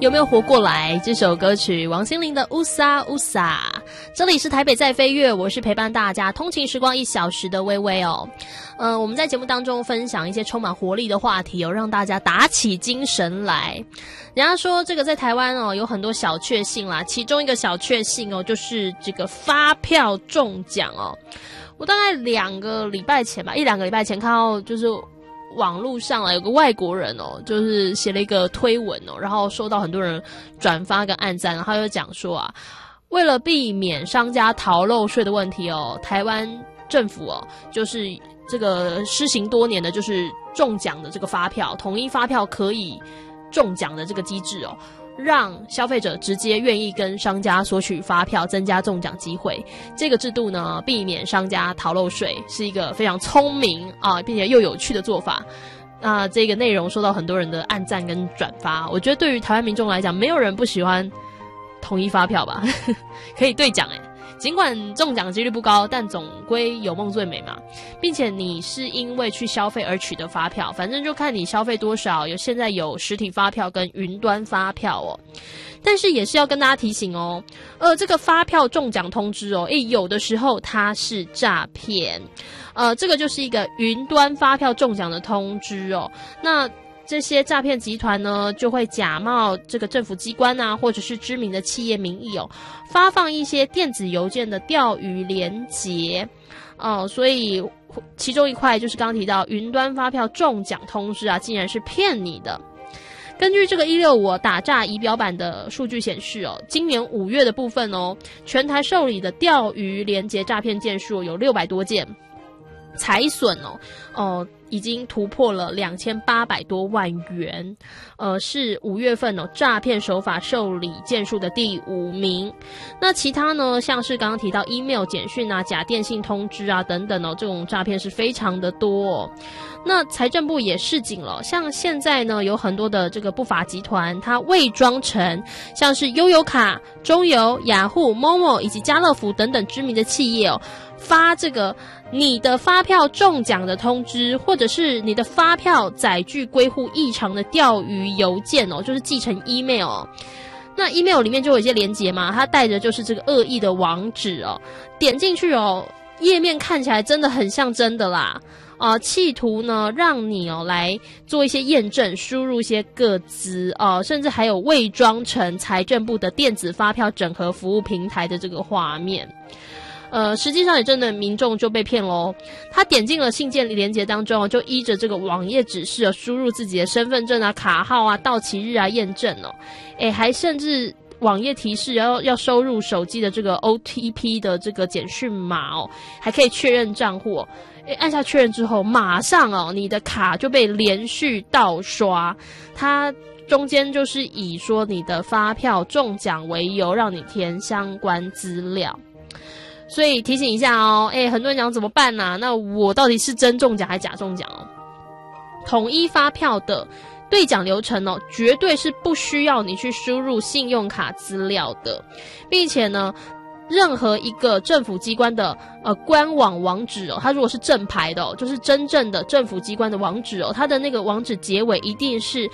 有没有活过来？这首歌曲王心凌的乌撒乌撒。这里是台北在飞跃，我是陪伴大家通勤时光1小时的微微哦。我们在节目当中分享一些充满活力的话题哦，让大家打起精神来。人家说这个在台湾哦有很多小确幸啦，其中一个小确幸哦就是这个发票中奖哦。我大概1-2个礼拜前看到就是网络上有个外国人哦，就是写了一个推文哦，然后收到很多人转发跟按赞，然后他就讲说啊，为了避免商家逃漏税的问题哦，台湾政府哦就是这个施行多年的就是中奖的这个发票，统一发票可以中奖的这个机制哦，让消费者直接愿意跟商家索取发票，增加中奖机会。这个制度呢，避免商家逃漏税，是一个非常聪明啊，并且又有趣的做法。那这个内容受到很多人的按赞跟转发，我觉得对于台湾民众来讲，没有人不喜欢统一发票吧，可以兑奖诶。尽管中奖几率不高，但总归有梦最美嘛，并且你是因为去消费而取得发票，反正就看你消费多少，现在有实体发票跟云端发票哦。但是也是要跟大家提醒哦，这个发票中奖通知哦，有的时候它是诈骗，这个就是一个云端发票中奖的通知哦。那这些诈骗集团呢，就会假冒这个政府机关啊，或者是知名的企业名义哦，发放一些电子邮件的钓鱼连结哦，所以其中一块就是刚刚提到云端发票中奖通知啊，竟然是骗你的。根据这个165打诈仪表板的数据显示哦，今年5月的部分哦，全台受理的钓鱼连结诈骗件数有600多件，财损已经突破了2800多万元，是5月份诈骗手法受理件数的第5名。那其他呢，像是刚刚提到 email 简讯啊、假电信通知啊等等这种诈骗是非常的多哦。那财政部也示警了，像现在呢有很多的这个不法集团，它伪装成像是悠游卡、中油、雅虎、Momo 以及家乐福等等知名的企业哦，发这个你的发票中奖的通知，或者是你的发票载具归户异常的钓鱼邮件哦，就是寄成 email 哦。那 email 里面就有一些连结嘛，它带着就是这个恶意的网址哦，点进去哦，页面看起来真的很像真的啦。企图呢让你来做一些验证，输入一些个资甚至还有伪装成财政部的电子发票整合服务平台的这个画面。实际上也真的民众就被骗咯，他点进了信件连结当中就依着这个网页指示输入自己的身份证啊、卡号啊、到期日啊验证还甚至网页提示要收入手机的这个 OTP 的这个简讯码还可以确认账户按下确认之后，马上你的卡就被连续盗刷，它中间就是以说你的发票中奖为由，让你填相关资料。所以提醒一下很多人讲怎么办啊？那我到底是真中奖还是假中奖统一发票的兑奖流程绝对是不需要你去输入信用卡资料的，并且呢，任何一个政府机关的官网网址它如果是正牌的就是真正的政府机关的网址它的那个网址结尾一定是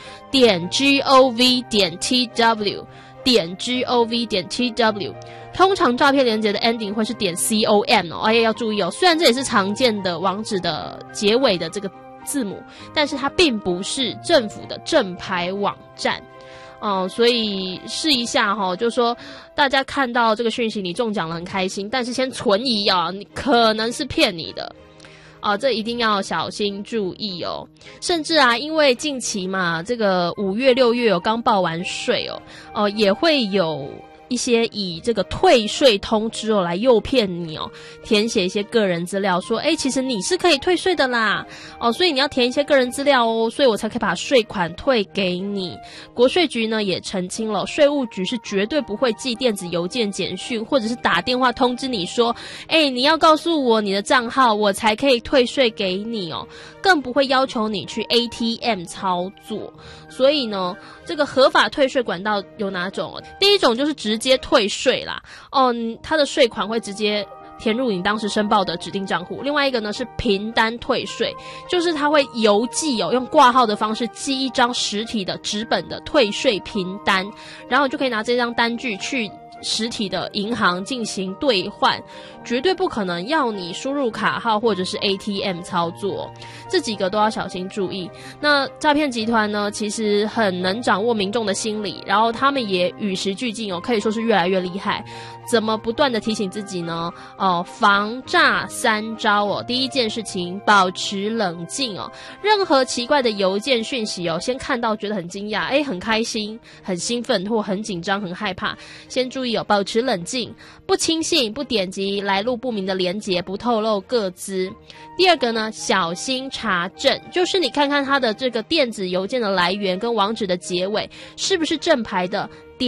.gov.tw .gov.tw， 通常诈骗连结的 ending 会是.com要注意虽然这也是常见的网址的结尾的这个字母，但是它并不是政府的正牌网站所以试一下就是说大家看到这个讯息你中奖了很开心，但是先存疑你可能是骗你的这一定要小心注意甚至因为近期嘛，这个5月6月刚报完税也会有一些以这个退税通知来诱骗你填写一些个人资料，说其实你是可以退税的啦所以你要填一些个人资料所以我才可以把税款退给你。国税局呢也澄清了，税务局是绝对不会寄电子邮件、简讯或者是打电话通知你说你要告诉我你的账号我才可以退税给你更不会要求你去 ATM 操作。所以呢，这个合法退税管道有哪种第一种就是直接退税啦他的税款会直接填入你当时申报的指定账户，另外一个呢是凭单退税，就是他会邮寄用挂号的方式寄一张实体的纸本的退税凭单，然后你就可以拿这张单据去实体的银行进行兑换，绝对不可能要你输入卡号或者是 ATM 操作，这几个都要小心注意。那诈骗集团呢，其实很能掌握民众的心理，然后他们也与时俱进可以说是越来越厉害。怎么不断的提醒自己呢？防诈3招第一件事情，保持冷静任何奇怪的邮件讯息先看到觉得很惊讶，很开心、很兴奋或很紧张、很害怕，先注意保持冷静，不轻信、不点击来路不明的连结，不透露个资。第二个呢，小心查证，就是你看看它的这个电子邮件的来源跟网址的结尾是不是正牌的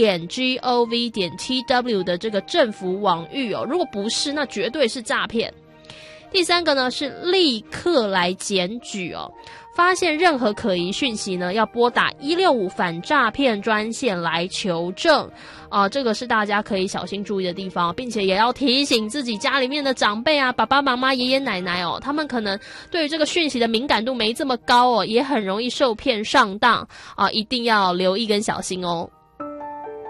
.gov.tw 的这个政府网域如果不是，那绝对是诈骗。第三个呢是立刻来检举发现任何可疑讯息呢，要拨打165反诈骗专线来求证这个是大家可以小心注意的地方，并且也要提醒自己家里面的长辈爸爸妈妈、爷爷奶奶他们可能对于这个讯息的敏感度没这么高也很容易受骗上当一定要留意跟小心